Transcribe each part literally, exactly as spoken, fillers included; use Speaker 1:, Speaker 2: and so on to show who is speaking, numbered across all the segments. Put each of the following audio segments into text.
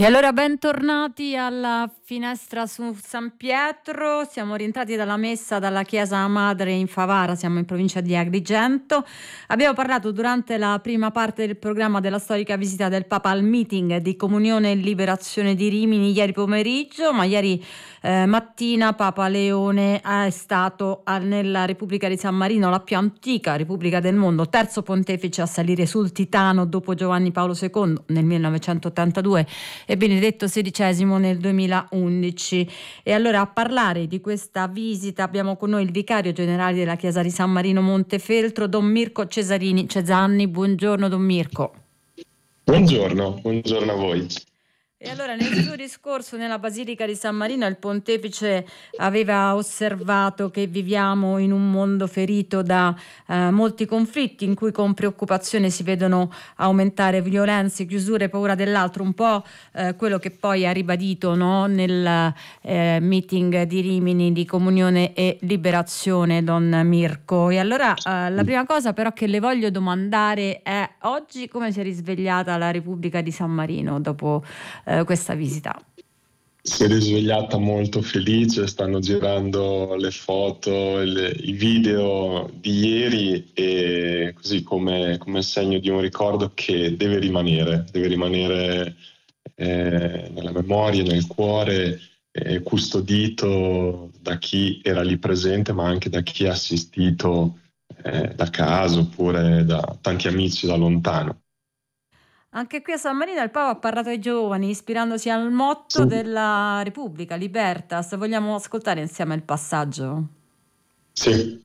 Speaker 1: E allora bentornati alla finestra su San Pietro, siamo rientrati dalla messa dalla Chiesa Madre in Favara, siamo in provincia di Agrigento. Abbiamo parlato durante la prima parte del programma della storica visita del Papa al meeting di Comunione e Liberazione di Rimini ieri pomeriggio, ma ieri eh, mattina Papa Leone è stato a, nella Repubblica di San Marino, la più antica Repubblica del mondo, terzo pontefice a salire sul Titano dopo Giovanni Paolo secondo nel millenovecentottantadue e Benedetto sedicesimo nel duemilaundici. E allora a parlare di questa visita abbiamo con noi il vicario generale della Chiesa di San Marino Montefeltro, Don Mirko Cesarini Cezanni. Buongiorno Don Mirko.
Speaker 2: Buongiorno, buongiorno a voi.
Speaker 1: E allora nel suo discorso nella Basilica di San Marino il pontefice aveva osservato che viviamo in un mondo ferito da eh, molti conflitti in cui con preoccupazione si vedono aumentare violenze, chiusure, paura dell'altro, un po' eh, quello che poi ha ribadito, no, nel eh, meeting di Rimini di Comunione e Liberazione, Don Mirko. E allora eh, la prima cosa però che le voglio domandare è: oggi come si è risvegliata la Repubblica di San Marino dopo questa visita?
Speaker 2: Si è risvegliata molto felice, stanno girando le foto, le, i video di ieri, e così come, come segno di un ricordo che deve rimanere, deve rimanere eh, nella memoria, nel cuore, eh, custodito da chi era lì presente, ma anche da chi ha assistito eh, da casa oppure da tanti amici da lontano.
Speaker 1: Anche qui a San Marino il Papa ha parlato ai giovani ispirandosi al motto
Speaker 2: Sì.
Speaker 1: della Repubblica, Libertas. Vogliamo ascoltare insieme il passaggio?
Speaker 2: Sì.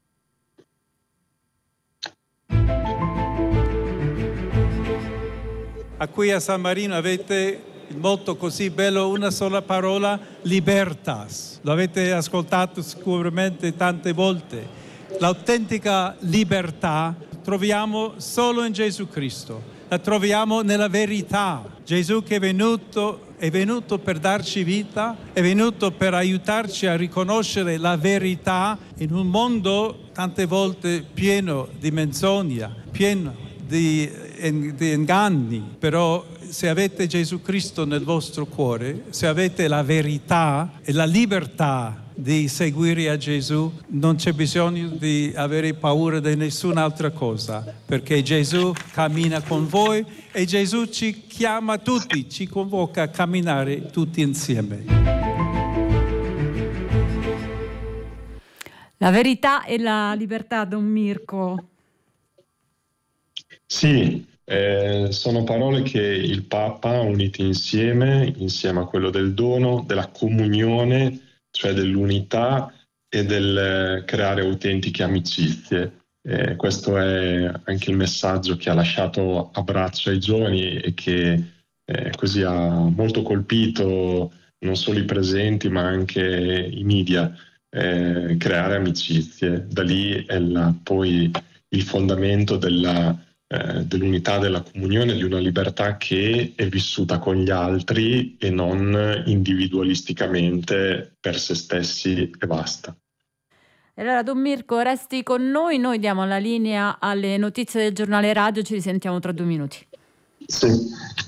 Speaker 3: A qui a San Marino avete il motto così bello, una sola parola, Libertas. Lo avete ascoltato sicuramente tante volte. L'autentica libertà troviamo solo in Gesù Cristo. La troviamo nella verità. Gesù che è venuto, è venuto per darci vita, è venuto per aiutarci a riconoscere la verità in un mondo tante volte pieno di menzogna, pieno di, di inganni. Però se avete Gesù Cristo nel vostro cuore, se avete la verità e la libertà di seguire a Gesù, non c'è bisogno di avere paura di nessun'altra cosa, perché Gesù cammina con voi e Gesù ci chiama tutti, ci convoca a camminare tutti insieme.
Speaker 1: La verità e la libertà, Don Mirko.
Speaker 2: Sì, eh, sono parole che il Papa ha unite insieme, insieme a quello del dono, della comunione, cioè dell'unità e del creare autentiche amicizie. Eh, questo è anche il messaggio che ha lasciato a braccio ai giovani e che eh, così ha molto colpito non solo i presenti ma anche i media, eh, creare amicizie. Da lì è la, poi il fondamento della Eh, dell'unità, della comunione, di una libertà che è vissuta con gli altri e non individualisticamente per se stessi e basta.
Speaker 1: E allora Don Mirko resti con noi, noi diamo la linea alle notizie del giornale radio, ci risentiamo tra due minuti.
Speaker 2: Sì.